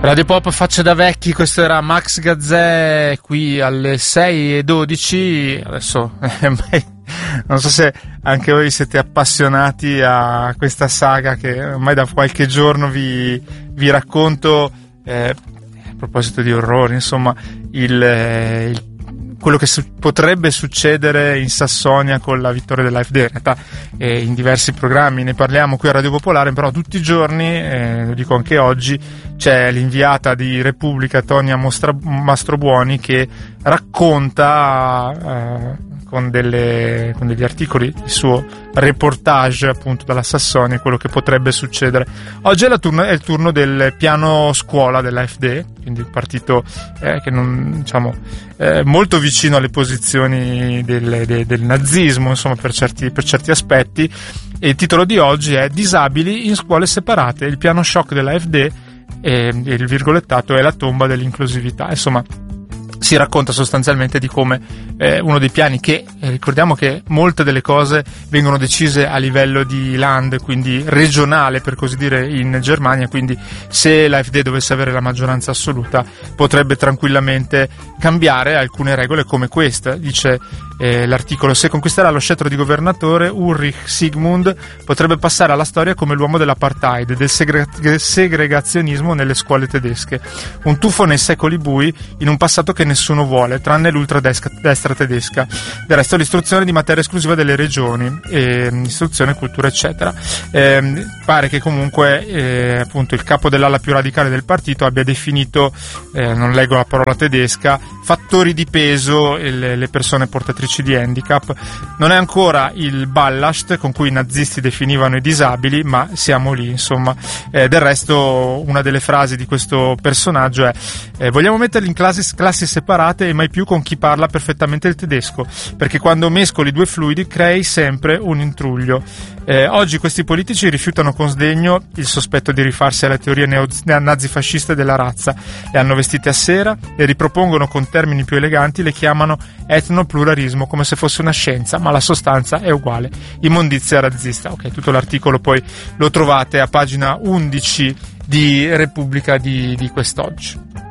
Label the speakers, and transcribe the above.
Speaker 1: Radio Pop Facce da Vecchi, questo era Max Gazzè qui alle 6:12. Adesso non so se anche voi siete appassionati a questa saga che ormai da qualche giorno vi racconto, a proposito di orrori, insomma, quello che potrebbe succedere in Sassonia con la vittoria dell'AfD. In realtà in diversi programmi ne parliamo qui a Radio Popolare, però tutti i giorni, lo dico anche oggi, c'è l'inviata di Repubblica Tonia Mastrobuoni che racconta con degli articoli il suo reportage appunto dalla Sassonia, quello che potrebbe succedere. Oggi è il turno del piano scuola dell'AfD, quindi il partito che non, diciamo, molto vicino alle posizioni del nazismo, insomma, per certi aspetti. E il titolo di oggi è Disabili in scuole separate, il piano shock dell'AfD, e il virgolettato è la tomba dell'inclusività. Insomma, si racconta sostanzialmente di come uno dei piani che, ricordiamo che molte delle cose vengono decise a livello di land, quindi regionale per così dire, in Germania, quindi se l'AfD dovesse avere la maggioranza assoluta potrebbe tranquillamente cambiare alcune regole come questa. Dice l'articolo: se conquisterà lo scettro di governatore, Ulrich Sigmund potrebbe passare alla storia come l'uomo dell'apartheid, del segregazionismo nelle scuole tedesche, un tuffo nei secoli bui in un passato che nessuno vuole, tranne l'ultradestra tedesca. Del resto l'istruzione di materia esclusiva delle regioni, istruzione, cultura, eccetera. Pare che comunque appunto il capo dell'ala più radicale del partito abbia definito, non leggo la parola tedesca, fattori di peso le persone portatrici di handicap. Non è ancora il Ballast con cui i nazisti definivano i disabili, ma siamo lì, insomma. Del resto una delle frasi di questo personaggio è vogliamo metterli in classi separate e mai più con chi parla perfettamente il tedesco, perché quando mescoli due fluidi crei sempre un intruglio. Oggi questi politici rifiutano con sdegno il sospetto di rifarsi alle teorie nazifasciste della razza, le hanno vestite a sera e ripropongono con termini più eleganti, le chiamano etnopluralismo come se fosse una scienza, ma la sostanza è uguale, immondizia razzista. Ok, tutto l'articolo poi lo trovate a pagina 11 di Repubblica di quest'oggi.